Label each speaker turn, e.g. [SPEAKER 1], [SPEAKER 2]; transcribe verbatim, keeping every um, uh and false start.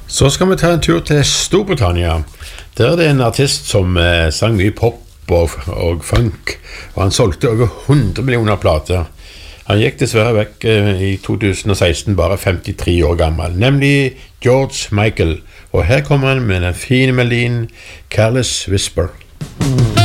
[SPEAKER 1] Så skal vi ta en tur til Storbritannia. Der er det en artist som eh, sang mye pop og, og funk, og han solgte over hundre millioner plater. Han gikk dessverre vekk eh, i to tusen og seksten, bare femtitre år gammel, nemlig George Michael. Og her kommer han med den fine melodien Careless Whisper. Mm.